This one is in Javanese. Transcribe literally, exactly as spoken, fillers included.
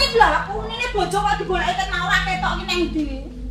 iki lho, aku ini bojo kok digoleki ket mau ora ketok iki nang ndi.